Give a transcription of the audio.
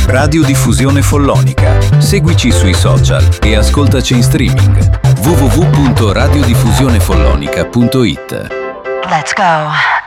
Radiodiffusione Follonica. Seguici sui social e ascoltaci in streaming. www.radiodiffusionefollonica.it. Let's go.